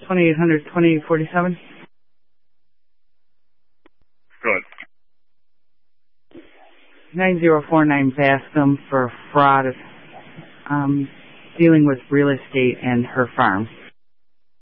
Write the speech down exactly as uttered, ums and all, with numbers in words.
twenty-eight hundred, twenty-eight forty-seven. Good. nine zero four nine Bascom for fraud, um, dealing with real estate and her farm.